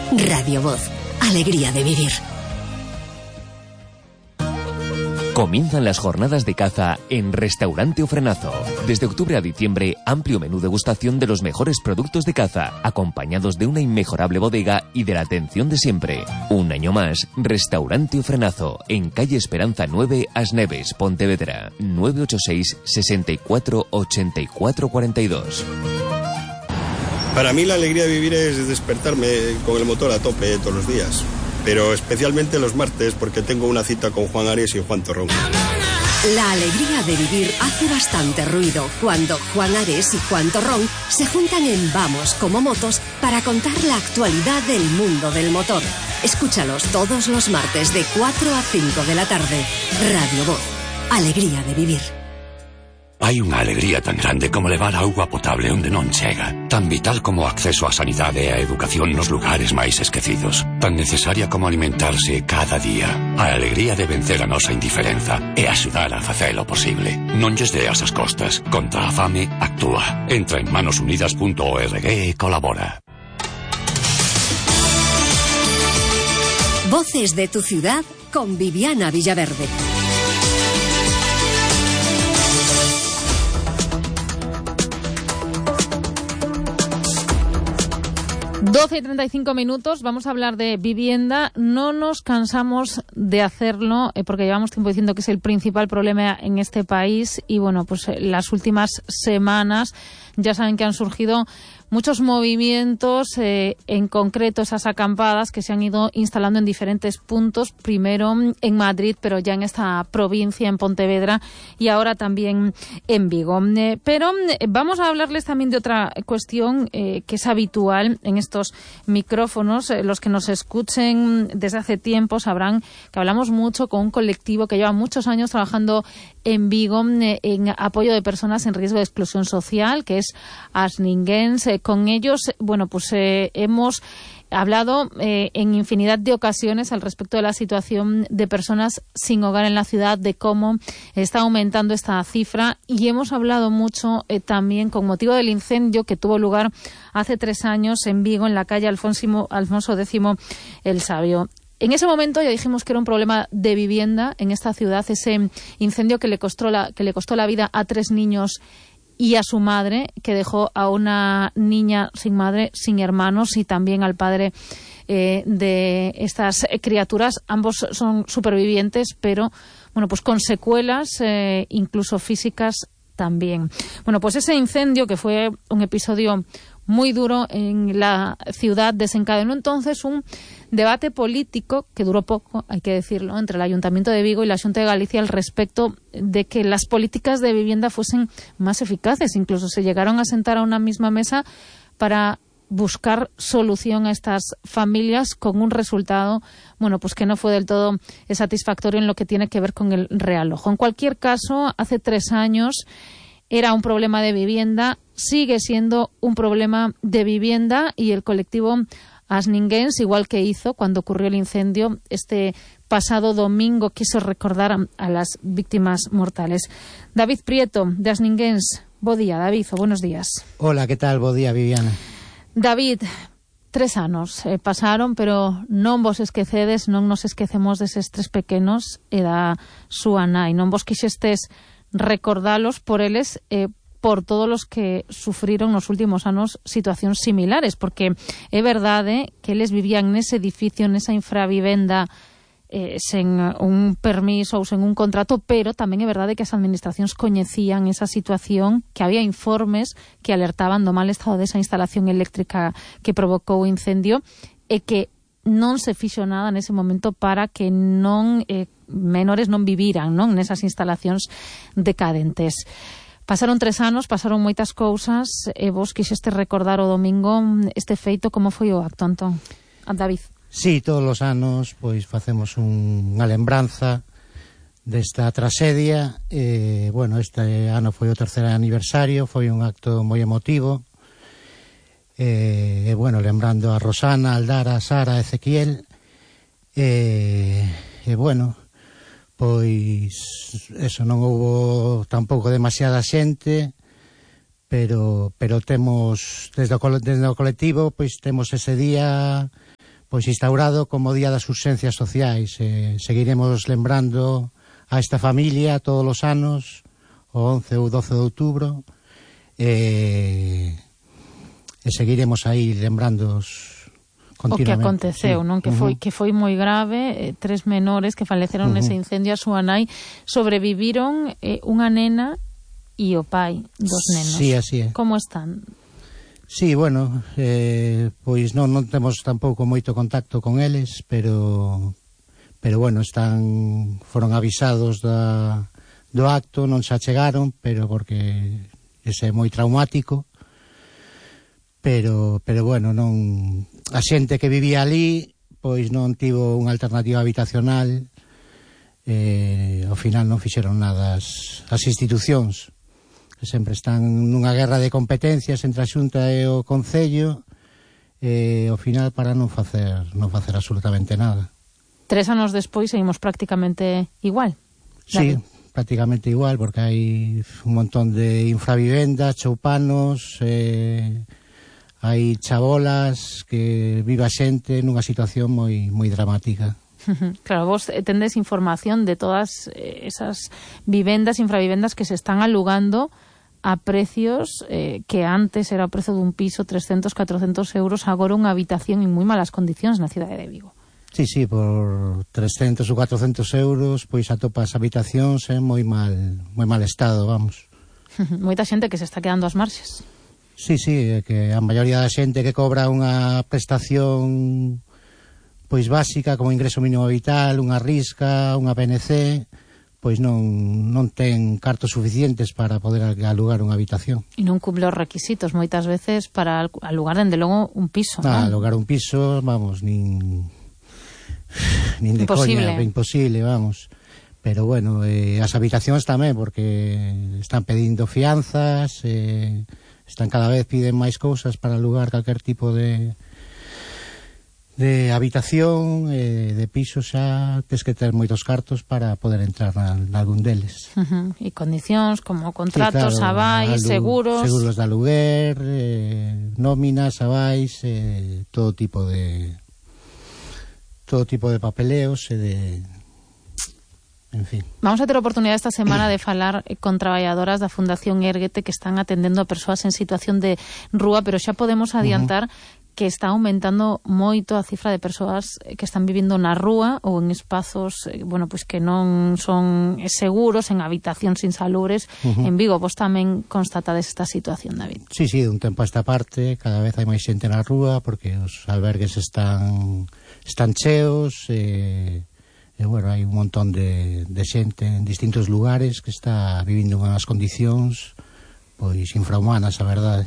Radio Voz, alegría de vivir. Comienzan las jornadas de caza en Restaurante O Frenazo. Desde octubre a diciembre, amplio menú degustación de los mejores productos de caza, acompañados de una inmejorable bodega y de la atención de siempre. Un año más, Restaurante O Frenazo, en calle Esperanza 9, Asneves, Pontevedra, 986 64 84 42. Para mí la alegría de vivir es despertarme con el motor a tope todos los días. Pero especialmente los martes, porque tengo una cita con Juan Ares y Juan Torrón. La alegría de vivir hace bastante ruido cuando Juan Ares y Juan Torrón se juntan en Vamos como Motos para contar la actualidad del mundo del motor. Escúchalos todos los martes de 4 a 5 de la tarde. Radio Voz, alegría de vivir. Hai unha alegría tan grande como levar auga potable onde non chega, tan vital como o acceso á sanidade e á educación nos lugares máis esquecidos, tan necesaria como alimentarse cada día. A alegría de vencer a nosa indiferenza e axudar a facelo posible. Non lles deas as costas. Contra a fame, actúa. Entra en manosunidas.org e colabora. Voces de tu ciudad con Viviana Villaverde. Doce y 35 minutos, vamos a hablar de vivienda. No nos cansamos de hacerlo porque llevamos tiempo diciendo que es el principal problema en este país y bueno, pues las últimas semanas ya saben que han surgido muchos movimientos, en concreto esas acampadas que se han ido instalando en diferentes puntos, primero en Madrid, pero ya en esta provincia, en Pontevedra, y ahora también en Vigo. Pero vamos a hablarles también de otra cuestión que es habitual en estos micrófonos. Los que nos escuchen desde hace tiempo sabrán que hablamos mucho con un colectivo que lleva muchos años trabajando en Vigo en apoyo de personas en riesgo de exclusión social, que es Asningens. Con ellos, bueno, pues hemos hablado en infinidad de ocasiones al respecto de la situación de personas sin hogar en la ciudad, de cómo está aumentando esta cifra, y hemos hablado mucho también con motivo del incendio que tuvo lugar hace 3 años en Vigo, en la calle Alfonso X el Sabio. En ese momento ya dijimos que era un problema de vivienda en esta ciudad, ese incendio que le costó la vida a 3 niños y a su madre, que dejó a una niña sin madre, sin hermanos, y también al padre de estas criaturas. Ambos son supervivientes, pero bueno, pues con secuelas, incluso físicas también. Bueno, pues ese incendio, que fue un episodio muy duro en la ciudad, desencadenó entonces un debate político que duró poco, hay que decirlo, entre el Ayuntamiento de Vigo y la Xunta de Galicia al respecto de que las políticas de vivienda fuesen más eficaces. Incluso se llegaron a sentar a una misma mesa para buscar solución a estas familias, con un resultado, bueno, pues que no fue del todo satisfactorio en lo que tiene que ver con el realojo. En cualquier caso, hace 3 años era un problema de vivienda, sigue siendo un problema de vivienda, y el colectivo Asningens, igual que hizo cuando ocurrió el incendio este pasado domingo, quiso recordar a las víctimas mortales. David Prieto, de Asningens. Bo día, David, o buenos días. Hola, que tal? Bo día, Viviana. David, 3 anos pasaron, pero non vos esquecedes, non nos esquecemos deses 3 pequenos e da súa nai. Non vos quixestes recordalos por eles, por todos los que sufriron nos últimos anos situacións similares, porque é verdade que eles vivían nese edificio, nesa infravivenda, sen un permiso ou sen un contrato, pero tamén é verdade que as administracións coñecían esa situación, que había informes que alertaban do mal estado desa instalación eléctrica que provocou o incendio, e que non se fixo nada nese momento para que non menores non viviran, non, nesas instalacións decadentes. Pasaron 3 anos, pasaron moitas cousas, e vos quixeste recordar o domingo este feito. Como foi o acto, Antón? David. Sí, todos os anos pois facemos unha lembranza desta traxedia. Bueno, este ano foi o 3º aniversario, foi un acto moi emotivo. Bueno, lembrando a Rosana, Aldara, Sara, Ezequiel. Bueno, pois eso, non houbo tampouco demasiada xente, pero temos desde o colectivo, pois temos ese día pois instaurado como Día das Urxencias Sociais. Seguiremos lembrando a esta familia todos os anos, o 11 ou 12 de outubro, e seguiremos aí lembrándoos continuamente. O que aconteceu, non? Que foi moi grave, 3 menores que faleceron nese incendio. A súa nai sobreviviron, unha nena e o pai dos nenos. Sí, así é. Como están? Sí, bueno, pois non temos tampouco moito contacto con eles, pero bueno, foron avisados do acto, non se achegaron, pero porque ese é moi traumático. Pero bueno, non, a xente que vivía ali pois non tivo unha alternativa habitacional, ao final non fixeron nada as institucións, que sempre están nunha guerra de competencias entre a Xunta e o Concello, ao final para non facer absolutamente nada. 3 anos despois seguimos prácticamente igual. Sí, prácticamente igual, porque hai un montón de infravivendas, choupanos, hai chabolas, que vive a xente nunha situación moi dramática. Claro, vos tendes información de todas esas vivendas, infravivendas que se están alugando a precios que antes era o prezo dun piso 300, 400 euros, agora unha habitación en moi malas condicións na cidade de Vigo. Sí, por 300 ou 400 euros pois atopas habitacións en moi mal estado, vamos. Moita xente que se está quedando ás marxes. Sí, que a maioría da xente que cobra unha prestación pois básica como ingreso mínimo vital, unha risca, unha PNC, pois non ten cartos suficientes para poder alugar unha habitación. E non cumple os requisitos moitas veces para alugar dende logo un piso, non? Alugar un piso, vamos, nin de coña, imposible, vamos. Pero bueno, as habitacións tamén, porque están pedindo fianzas, están cada vez piden máis cousas para alugar calquer tipo de habitación, de piso. Xa tes que ter moitos cartos para poder entrar nalgún deles. E condicións como contratos, avais, seguros de aluguer, nóminas, avais, todo tipo de papeleos en fin. Vamos a ter a oportunidade esta semana de falar con traballadoras da Fundación Érguete que están atendendo a persoas en situación de rúa, pero xa podemos adiantar que está aumentando moito a cifra de persoas que están vivindo na rúa ou en espazos, pois que non son seguros, en habitacións insalubres. En Vigo, vos tamén constatades esta situación, David? Sí, dun tempo a esta parte cada vez hai máis xente na rúa porque os albergues están cheos, bueno, hai un montón de xente en distintos lugares que está vivindo unhas condicións pois infrahumanas, a verdade.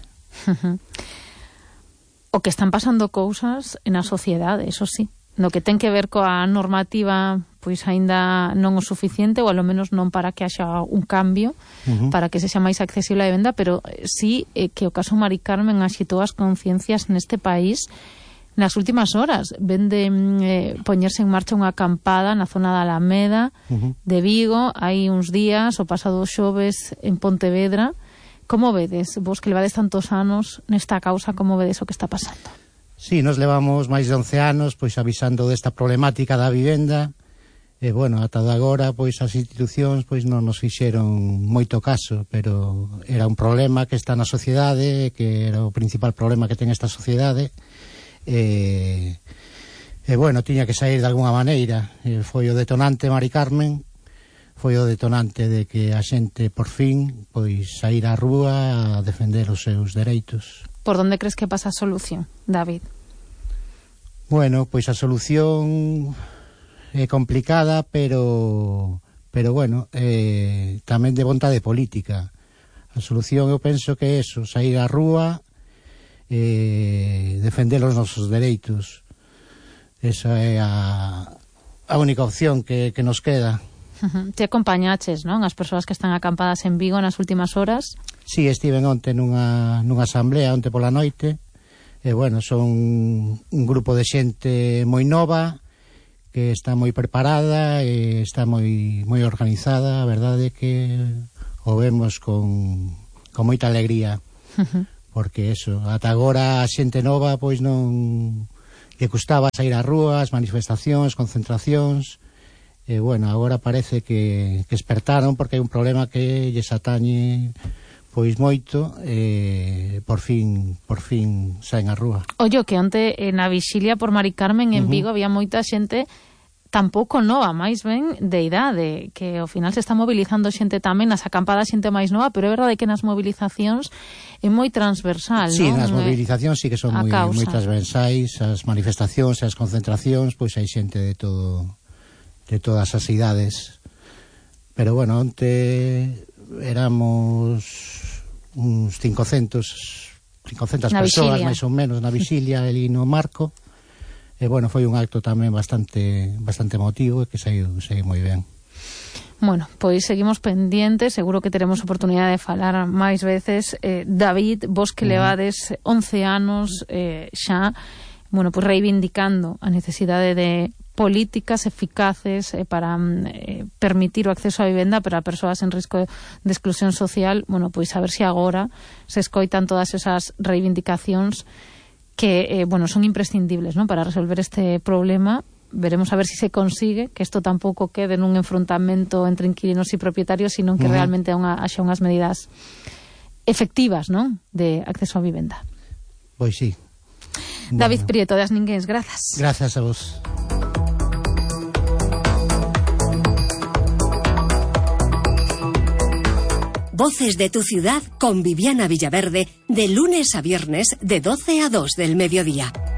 O que están pasando cousas na sociedade, eso sí, no que ten que ver coa normativa pois aínda non o suficiente, ou alo menos non para que haxa un cambio, para que sexa máis accesible a venda, pero sí que o caso Mari Carmen axitou as conciencias neste país nas últimas horas. Ven de poñerse en marcha unha acampada na zona da Alameda de Vigo, hai uns días, o pasado xoves en Pontevedra. Como vedes, vos que levades tantos anos nesta causa, como vedes o que está pasando? Sí, nos levamos máis de 11 anos pois avisando desta problemática da vivenda, e bueno, ata agora pois as institucións pois non nos fixeron moito caso, pero era un problema que está na sociedade, que era o principal problema que ten esta sociedade. E bueno, tiña que sair de alguna maneira. Foi o detonante Mari Carmen, foi o detonante de que a xente por fin pois sair á rúa a defender os seus dereitos. Por onde crees que pasa a solución, David? Bueno, pois a solución é complicada, pero bueno, tamén de vontade política. A solución eu penso que é eso, sair á rúa, defender os nosos dereitos. Esa é a única opción que nos queda. Te acompañaches, non? As persoas que están acampadas en Vigo nas últimas horas. Sí, estiven onte nunha asamblea onte pola noite. E bueno, son un grupo de xente moi nova, que está moi preparada e está moi organizada. A verdade é que o vemos con moita alegría. Porque eso, ata agora a xente nova pois non custaba sair ás rúas, manifestacións, concentracións. Bueno, agora parece que espertaron porque hai un problema que lles atañe pois moito, por fin saen á rúa. Ollo, que onte na vixilia por Mari Carmen en Vigo había moita xente tampouco nova, máis ben de idade, que ao final se está mobilizando xente tamén, nas acampadas xente máis nova, pero é verdade que nas mobilizacións é moi transversal, sí, non? Nas mobilizacións sí que son moi transversais, as manifestacións e as concentracións, pois hai xente de todas as idades. Pero bueno, onte éramos uns 500 persoas máis ou menos na vixilia ali no Marco. E bueno, foi un acto tamén bastante emotivo e que saiu moi ben. Bueno, pois seguimos pendientes, seguro que teremos oportunidade de falar máis veces. David, vos que levades 11 anos xa, bueno, pois reivindicando a necesidade de políticas eficaces para permitir o acceso á vivenda para persoas en risco de exclusión social. Bueno, pois a ver se agora se escoitan todas esas reivindicacións que, bueno, son imprescindibles, ¿no?, para resolver este problema. Veremos a ver si se consigue que isto tampouco quede nun enfrontamento entre inquilinos e propietarios, sino que realmente haxa unhas medidas efectivas, ¿no?, de acceso á vivenda. Pois sí. David Prieto, de As Ninguéns, grazas. Grazas a vos. Voces de tu ciudad con Viviana Villaverde, de lunes a viernes de 12 a 2 del mediodía.